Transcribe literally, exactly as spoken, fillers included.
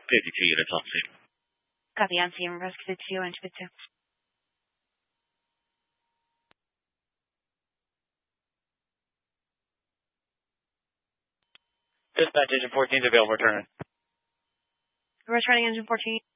fifty-two units on scene. Copy on scene. Rescue fifty-two, engine fifty-two. Dispatch engine fourteen is available, returning. Returning engine fourteen.